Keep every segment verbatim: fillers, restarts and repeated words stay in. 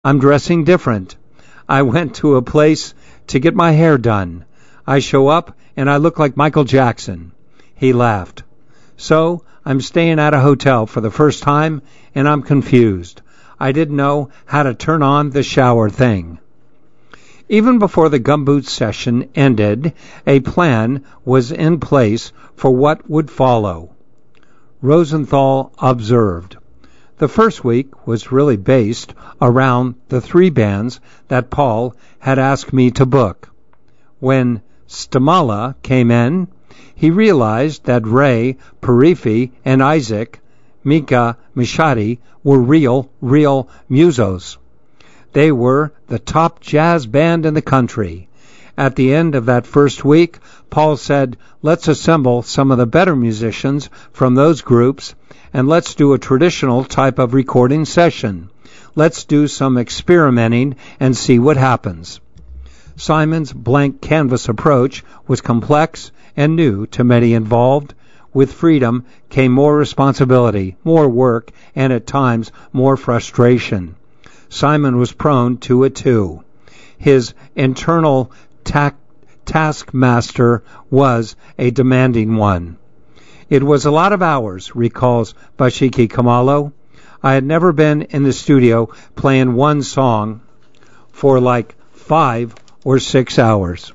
I'm dressing different. I went to a place to get my hair done. I show up and I look like Michael Jackson. He laughed. So I'm staying at a hotel for the first time and I'm confused. I didn't know how to turn on the shower thing. Even before the gumboot session ended, a plan was in place for what would follow. Rosenthal observed. The first week was really based around the three bands that Paul had asked me to book. When Stamala came in, he realized that Ray, Parifi, and Isaac, Mika Mishadi, were real, real musos. They were the top jazz band in the country. At the end of that first week, Paul said, let's assemble some of the better musicians from those groups and let's do a traditional type of recording session. Let's do some experimenting and see what happens. Simon's blank canvas approach was complex and new to many involved. With freedom came more responsibility, more work, and at times more frustration. Simon was prone to it too. His internal ta- taskmaster was a demanding one. It was a lot of hours, recalls Bashiki Kamalo. I had never been in the studio playing one song for like five or six hours.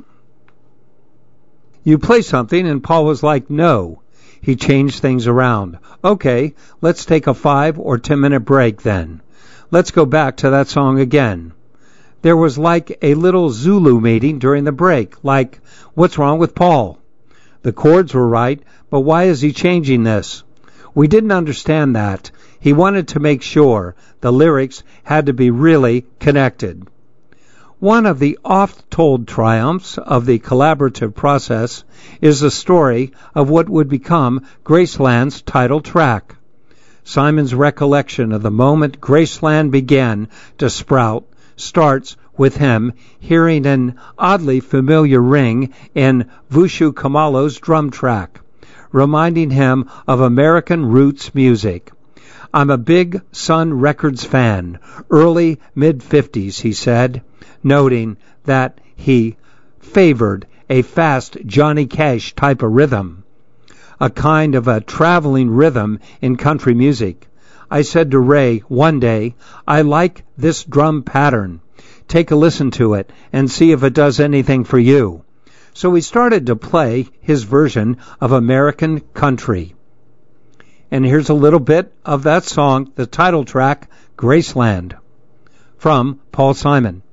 You play something and Paul was like, no. He changed things around. Okay, let's take a five or ten minute break then. Let's go back to that song again. There was like a little Zulu meeting during the break, like, what's wrong with Paul? The chords were right, but why is he changing this? We didn't understand that. He wanted to make sure the lyrics had to be really connected. One of the oft-told triumphs of the collaborative process is the story of what would become Graceland's title track. Simon's recollection of the moment Graceland began to sprout starts with him hearing an oddly familiar ring in Vushu Kamalo's drum track, reminding him of American roots music. I'm a big Sun Records fan, early mid-fifties, he said, noting that he favored a fast Johnny Cash type of rhythm, a kind of a traveling rhythm in country music. I said to Ray one day, I like this drum pattern. Take a listen to it and see if it does anything for you. So we started to play his version of American country. And here's a little bit of that song, the title track, Graceland, from Paul Simon.